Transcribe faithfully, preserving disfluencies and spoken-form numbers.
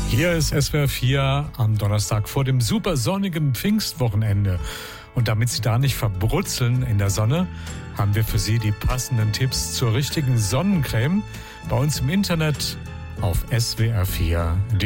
Hier ist S W R vier am Donnerstag vor dem super sonnigen Pfingstwochenende. Und damit Sie da nicht verbrutzeln in der Sonne, haben wir für Sie die passenden Tipps zur richtigen Sonnencreme bei uns im Internet auf S W R vier punkt de.